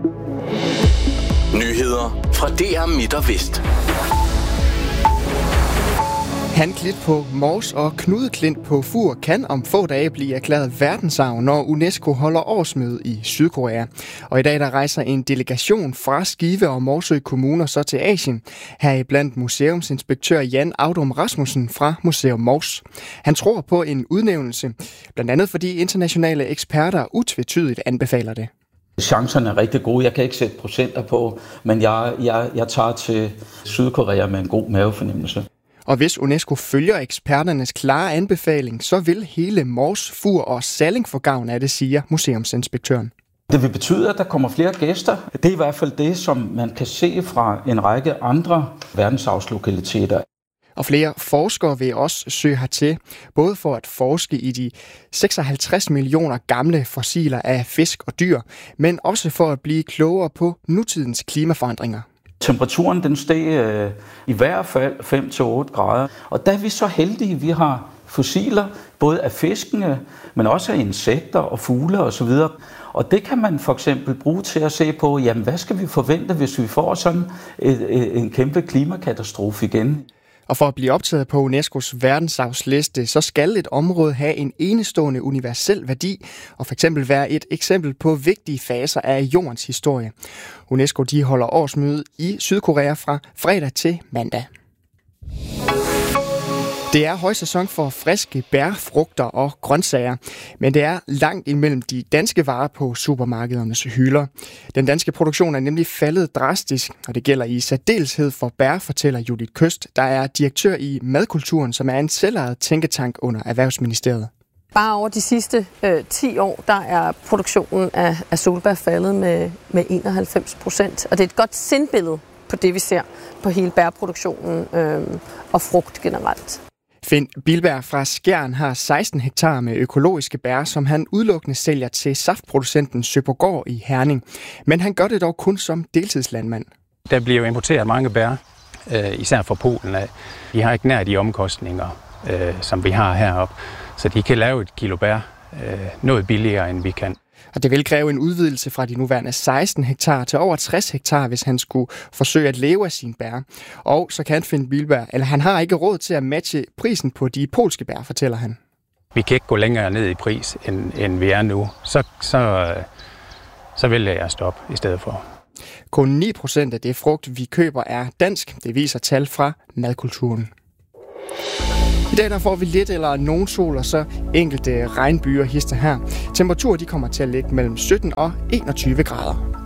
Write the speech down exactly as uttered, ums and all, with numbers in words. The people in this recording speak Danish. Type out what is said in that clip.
Nyheder fra D R Midt og Vest. Hanklit på Mors og Knudeklint på Fur kan om få dage blive erklæret verdensarv, når UNESCO holder årsmøde i Sydkorea. Og i dag der rejser en delegation fra Skive og Morsø kommuner så til Asien. Heriblandt museumsinspektør Jan Audum Rasmussen fra Museum Mors. Han tror på en udnævnelse, blandt andet fordi internationale eksperter utvetydigt anbefaler det. Chancerne er rigtig gode. Jeg kan ikke sætte procenter på, men jeg, jeg, jeg tager til Sydkorea med en god mavefornemmelse. Og hvis UNESCO følger eksperternes klare anbefaling, så vil hele Mors, Fur og Salling få gavn af det, siger museumsinspektøren. Det vil betyde, at der kommer flere gæster. Det er i hvert fald det, som man kan se fra en række andre verdensarvslokaliteter. Og flere forskere vil også søge hertil, både for at forske i de seksoghalvtreds millioner gamle fossiler af fisk og dyr, men også for at blive klogere på nutidens klimaforandringer. Temperaturen den steg øh, i hvert fald fem til otte grader, og der er vi så heldige, vi har fossiler, både af fiskene, men også af insekter og fugle osv. Og det kan man for eksempel bruge til at se på, jamen hvad skal vi forvente, hvis vi får sådan et, en kæmpe klimakatastrofe igen? Og for at blive optaget på UNESCO's verdensarvsliste, så skal et område have en enestående universel værdi, og for eksempel være et eksempel på vigtige faser af jordens historie. UNESCO de holder årsmøde i Sydkorea fra fredag til mandag. Det er højsæson for friske bær, frugter og grøntsager, men det er langt imellem de danske varer på supermarkedernes hylder. Den danske produktion er nemlig faldet drastisk, og det gælder i særdeleshed for bær, fortæller Judith Køst, der er direktør i Madkulturen, som er en selvejet tænketank under Erhvervsministeriet. Bare over de sidste øh, ti år, der er produktionen af, af solbær faldet med, med enoghalvfems procent, og det er et godt sindbillede på det, vi ser på hele bærproduktionen øh, og frugt generelt. Finn Bilberg fra Skjern har seksten hektar med økologiske bær, som han udelukkende sælger til saftproducenten Søborgård i Herning. Men han gør det dog kun som deltidslandmand. Der bliver jo importeret mange bær, øh, især fra Polen af. De har ikke nær de omkostninger, øh, som vi har heroppe. Så de kan lave et kilo bær øh, noget billigere, end vi kan. Og det vil kræve en udvidelse fra de nuværende seksten hektar til over tres hektar, hvis han skulle forsøge at leve af sine bær. Og så kan Finn Bilberg, eller han har ikke råd til at matche prisen på de polske bær, fortæller han. Vi kan ikke gå længere ned i pris, end, end vi er nu. Så, så, så vælger jeg at stoppe i stedet for. Kun ni procent af det frugt, vi køber, er dansk. Det viser tal fra Madkulturen. I dag der får vi lidt eller nogen sol og så enkelte regnbyer hister her. Temperaturer de kommer til at ligge mellem sytten og enogtyve grader.